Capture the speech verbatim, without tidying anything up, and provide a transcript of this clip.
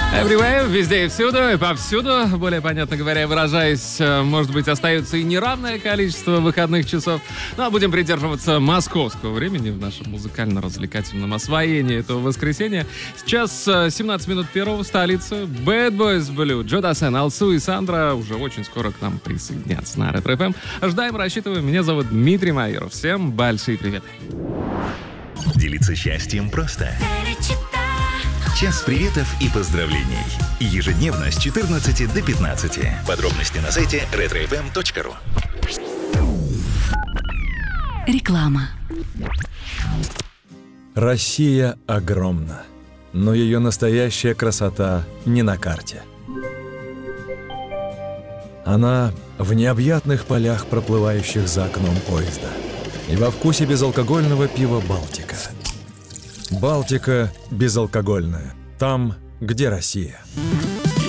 Everywhere, везде и всюду, и повсюду, более понятно говоря, выражаясь, может быть, остается и неравное количество выходных часов. Ну, а будем придерживаться московского времени в нашем музыкально-развлекательном освоении этого воскресенья. Сейчас семнадцать минут первого в столице. Bad Boys Blue, Джо Дассен, Алсу и Сандра уже очень скоро к нам присоединятся на Ретро эф эм. Ждаем, рассчитываем. Меня зовут Дмитрий Майоров. Всем большие привет. Делиться счастьем просто. Час приветов и поздравлений. Ежедневно с четырнадцати до пятнадцати. Подробности на сайте ретро эф эм точка ру. Реклама. Россия огромна, но ее настоящая красота не на карте. Она в необъятных полях, проплывающих за окном поезда, и во вкусе безалкогольного пива «Балтика». Балтика безалкогольная. Там, где Россия.